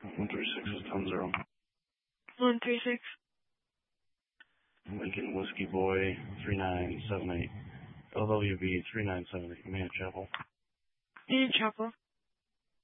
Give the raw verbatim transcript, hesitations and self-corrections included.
one three six is ten zero. one three six. Lincoln Whiskey Boy three nine seven eight. L W B three nine seven eight, Man Chapel. Man Chapel.